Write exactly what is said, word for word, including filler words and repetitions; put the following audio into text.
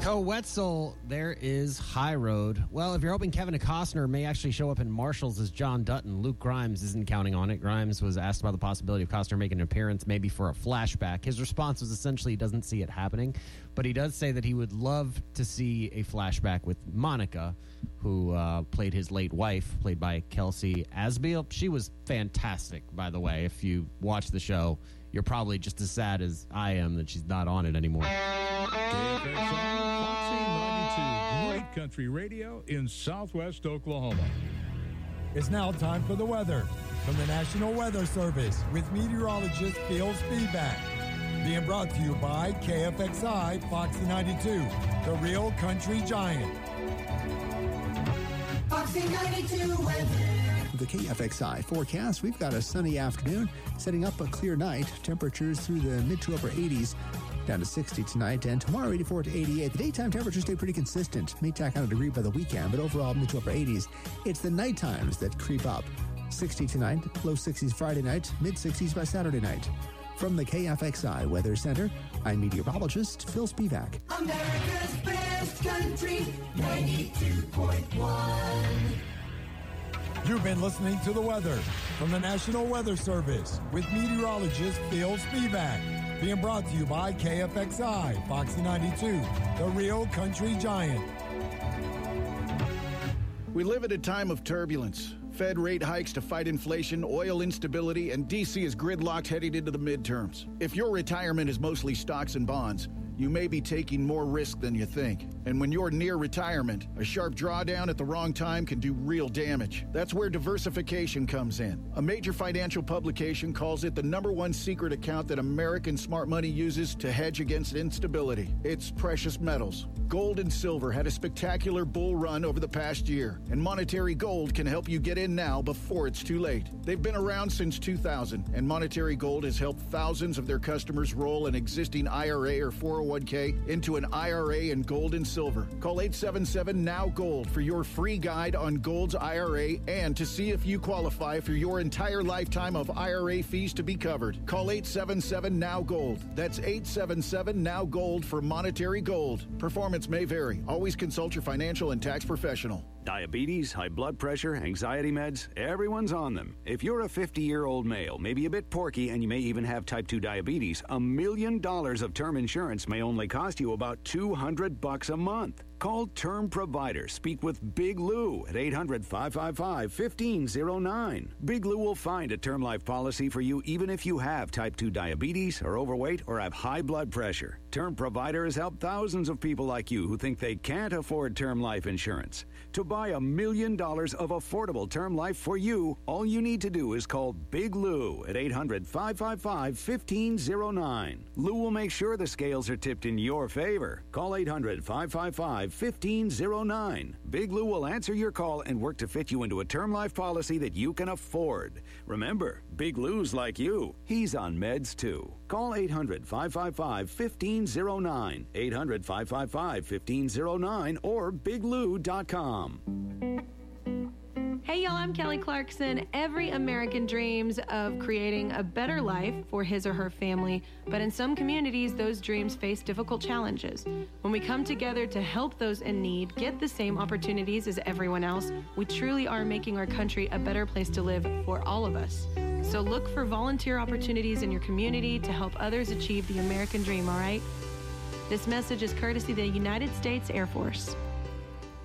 Wetzel, there is High Road. Well, if you're hoping Kevin Costner may actually show up in Marshals as John Dutton, Luke Grimes isn't counting on it. Grimes was asked about the possibility of Costner making an appearance maybe for a flashback. His response was essentially he doesn't see it happening, but he does say that he would love to see a flashback with Monica, who uh, played his late wife, played by Kelsey Asbiel. She was fantastic, by the way. If you watch the show, you're probably just as sad as I am that she's not on it anymore. K F X I, Foxy ninety-two, great country radio in southwest Oklahoma. It's now time for the weather from the National Weather Service with meteorologist Phil Spivak. Being brought to you by K F X I, Foxy ninety-two, the real country giant. Foxy ninety-two weather. The K F X I forecast, we've got a sunny afternoon, setting up a clear night. Temperatures through the mid to upper eighties, down to sixty tonight, and tomorrow eighty-four to eighty-eight. The daytime temperatures stay pretty consistent. May tack on a degree by the weekend, but overall mid to upper eighties. It's the night times that creep up. sixty tonight, low sixties Friday night, mid sixties by Saturday night. From the K F X I Weather Center, I'm meteorologist Phil Spivak. America's best country, ninety-two point one. You've been listening to the weather from the National Weather Service with meteorologist Phil Spivak. Being brought to you by K F X I, Foxy ninety-two, the real country giant. We live at a time of turbulence. Fed rate hikes to fight inflation, oil instability, and D C is gridlocked heading into the midterms. If your retirement is mostly stocks and bonds, you may be taking more risk than you think. And when you're near retirement, a sharp drawdown at the wrong time can do real damage. That's where diversification comes in. A major financial publication calls it the number one secret account that American smart money uses to hedge against instability. It's precious metals. Gold and silver had a spectacular bull run over the past year, and Monetary Gold can help you get in now before it's too late. They've been around since two thousand, and Monetary Gold has helped thousands of their customers roll an existing I R A or four oh one k into an I R A in gold and silver. Call eight seven seven N O W Gold for your free guide on Gold's I R A and to see if you qualify for your entire lifetime of I R A fees to be covered. Call eight seven seven N O W Gold. That's eight seven seven N O W Gold for Monetary Gold. Performance may vary. Always consult your financial and tax professional. Diabetes, high blood pressure, anxiety meds, everyone's on them. If you're a fifty-year-old male, maybe a bit porky, and you may even have type two diabetes, a million dollars of term insurance may only cost you about two hundred bucks a month. Call Term Provider. Speak with Big Lou at eight hundred, five five five, one five zero nine. Big Lou will find a term life policy for you even if you have type two diabetes, are overweight, or have high blood pressure. Term Provider has helped thousands of people like you who think they can't afford term life insurance. To buy a million dollars of affordable term life for you, all you need to do is call Big Lou at eight hundred, five five five, one five zero nine. Lou will make sure the scales are tipped in your favor. Call eight hundred, five five five, one five zero nine. Big Lou will answer your call and work to fit you into a term life policy that you can afford. Remember, Big Lou's like you. He's on meds too. Call eight hundred, five five five, one five zero nine, eight hundred, five five five, one five zero nine, or big lou dot com. Hey y'all, I'm Kelly Clarkson. Every American dreams of creating a better life for his or her family, but in some communities, those dreams face difficult challenges. When we come together to help those in need get the same opportunities as everyone else, we truly are making our country a better place to live for all of us. So look for volunteer opportunities in your community to help others achieve the American dream, all right? This message is courtesy of the United States Air Force.